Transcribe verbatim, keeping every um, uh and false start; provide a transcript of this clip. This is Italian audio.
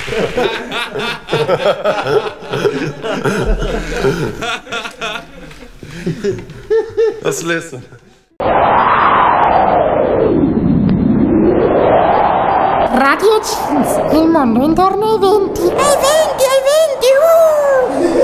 Let's listen. Radio Jeans, il mondo intorno ai venti. Ai venti, ai venti, uh!